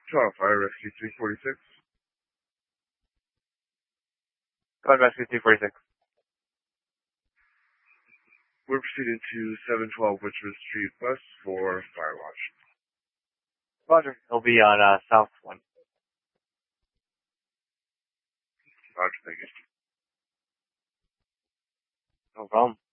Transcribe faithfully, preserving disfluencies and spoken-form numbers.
Toronto Fire Rescue three forty-six. Go ahead, Rescue three forty-six. We're proceeding to seven twelve Richmond Street West for Fire Watch. Roger. He'll be on uh, South one. Roger, thank you. No problem.